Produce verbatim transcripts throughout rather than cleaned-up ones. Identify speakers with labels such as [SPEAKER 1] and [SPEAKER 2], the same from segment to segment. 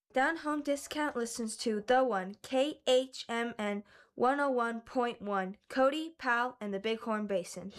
[SPEAKER 1] Down Home Discount listens to The One, K H M N one oh one point one, Cody, Powell, and the Bighorn Basin.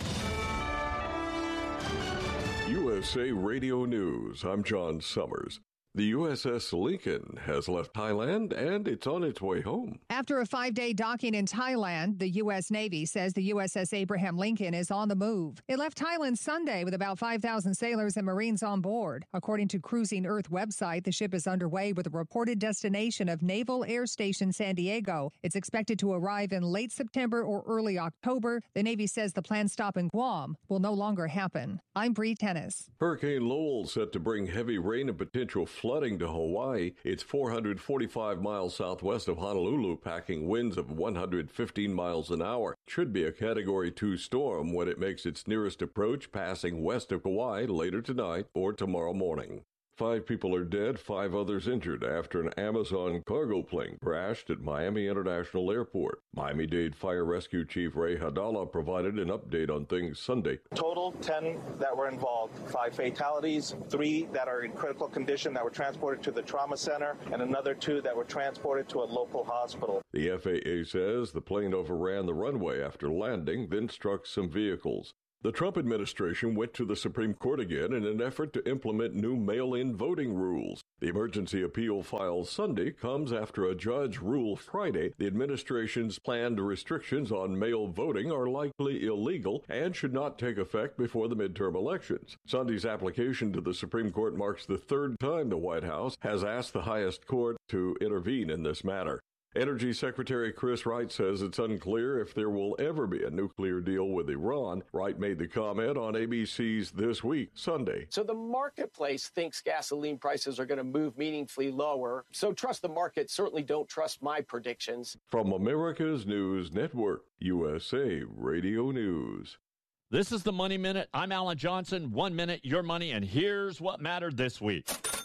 [SPEAKER 2] U S A Radio News. I'm John Summers. The U S S Lincoln has left Thailand and it's on its way home.
[SPEAKER 3] After a five-day docking in Thailand, the U S Navy says the U S S Abraham Lincoln is on the move. It left Thailand Sunday with about five thousand sailors and Marines on board. According to Cruising Earth website, the ship is underway with a reported destination of Naval Air Station San Diego. It's expected to arrive in late September or early October. The Navy says the planned stop in Guam will no longer happen. I'm Bree Tennis.
[SPEAKER 2] Hurricane Lowell set to bring heavy rain and potential flooding to Hawaii. It's four hundred forty-five miles southwest of Honolulu, packing winds of one hundred fifteen miles an hour. Should be a Category two storm when it makes its nearest approach, passing west of Kauai later tonight or tomorrow morning. Five people are dead, five others injured after an Amazon cargo plane crashed at Miami International Airport. Miami-Dade Fire Rescue Chief Ray Hadala provided an update on things Sunday.
[SPEAKER 4] Total ten that were involved, five fatalities, three that are in critical condition that were transported to the trauma center, and another two that were transported to a local hospital.
[SPEAKER 2] The F A A says the plane overran the runway after landing, then struck some vehicles. The Trump administration went to the Supreme Court again in an effort to implement new mail-in voting rules. The emergency appeal filed Sunday comes after a judge ruled Friday the administration's planned restrictions on mail voting are likely illegal and should not take effect before the midterm elections. Sunday's application to the Supreme Court marks the third time the White House has asked the highest court to intervene in this matter. Energy Secretary Chris Wright says it's unclear if there will ever be a nuclear deal with Iran. Wright made the comment on A B C's This Week, Sunday.
[SPEAKER 5] So the marketplace thinks gasoline prices are going to move meaningfully lower. So trust the market. Certainly don't trust my predictions.
[SPEAKER 2] From America's News Network, U S A Radio News.
[SPEAKER 6] This is the Money Minute. I'm Alan Johnson. One minute, your money, and here's what mattered this week.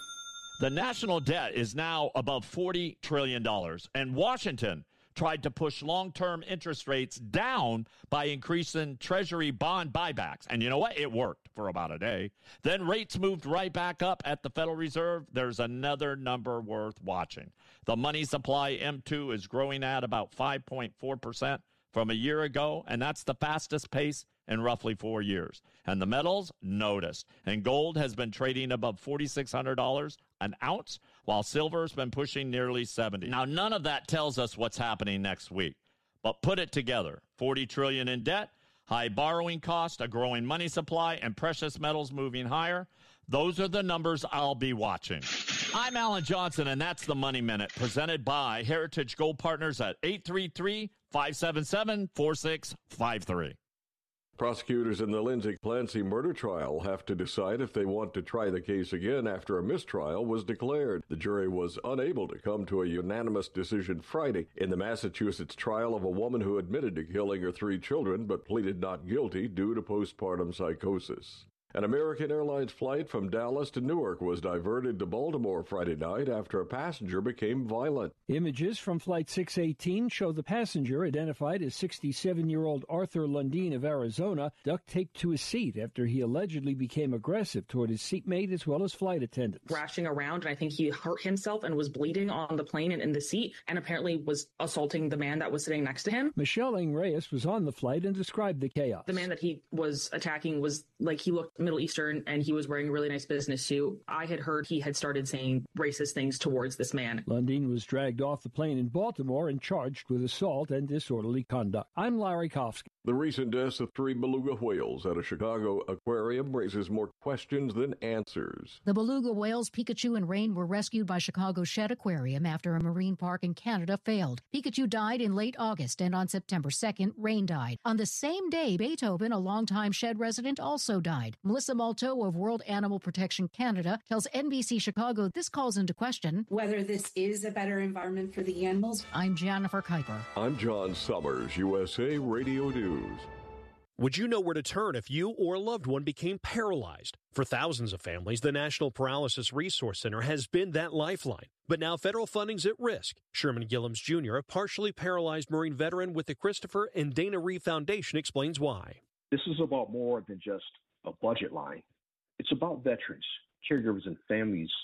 [SPEAKER 6] The national debt is now above forty trillion dollars, and Washington tried to push long-term interest rates down by increasing Treasury bond buybacks. And you know what? It worked for about a day. Then rates moved right back up at the Federal Reserve. There's another number worth watching. The money supply, M two, is growing at about five point four percent from a year ago, and that's the fastest pace in roughly four years. And the metals noticed. And gold has been trading above four thousand six hundred dollars an ounce, while silver's been pushing nearly seventy. Now, none of that tells us what's happening next week. But put it together. forty trillion dollars in debt, high borrowing cost, a growing money supply, and precious metals moving higher. Those are the numbers I'll be watching. I'm Alan Johnson, and that's the Money Minute, presented by Heritage Gold Partners at eight three three, five seven seven, four six five three.
[SPEAKER 2] Prosecutors in the Lindsay Clancy murder trial have to decide if they want to try the case again after a mistrial was declared. The jury was unable to come to a unanimous decision Friday in the Massachusetts trial of a woman who admitted to killing her three children but pleaded not guilty due to postpartum psychosis. An American Airlines flight from Dallas to Newark was diverted to Baltimore Friday night after a passenger became violent.
[SPEAKER 7] Images from Flight six eighteen show the passenger, identified as sixty-seven-year-old Arthur Lundeen of Arizona, duct-taped to his seat after he allegedly became aggressive toward his seatmate as well as flight attendants.
[SPEAKER 8] Thrashing around, and I think he hurt himself and was bleeding on the plane and in the seat, and apparently was assaulting the man that was sitting next to him.
[SPEAKER 7] Michelle Ng Reyes was on the flight and described the chaos.
[SPEAKER 8] The man that he was attacking was, like, he looked Middle Eastern, and he was wearing a really nice business suit. I had heard he had started saying racist things towards this man.
[SPEAKER 7] Lundeen was dragged off the plane in Baltimore and charged with assault and disorderly conduct. I'm Larry Kofsky.
[SPEAKER 2] The recent deaths of three beluga whales at a Chicago aquarium raises more questions than answers.
[SPEAKER 9] The beluga whales Pikachu and Rain were rescued by Chicago's Shedd Aquarium after a marine park in Canada failed. Pikachu died in late August, and on September second, Rain died. On the same day, Beethoven, a longtime Shedd resident, also died. Melissa Malto of World Animal Protection Canada tells N B C Chicago this calls into question
[SPEAKER 10] whether this is a better environment for the animals.
[SPEAKER 9] I'm Jennifer Kuiper.
[SPEAKER 2] I'm John Summers, U S A Radio News.
[SPEAKER 11] Would you know where to turn if you or a loved one became paralyzed? For thousands of families, the National Paralysis Resource Center has been that lifeline. But now federal funding's at risk. Sherman Gillums Junior, a partially paralyzed Marine veteran with the Christopher and Dana Reeve Foundation, explains why.
[SPEAKER 12] This is about more than just a budget line. It's about veterans, caregivers, and families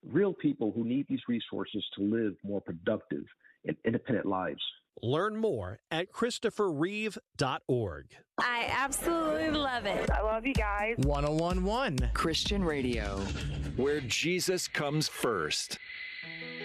[SPEAKER 12] real people who need these resources to live more productive and independent lives.
[SPEAKER 11] Learn more at christopher reeve dot org.
[SPEAKER 13] I absolutely love it.
[SPEAKER 14] I love you guys.
[SPEAKER 15] one oh one point one
[SPEAKER 16] Christian Radio, where Jesus comes first.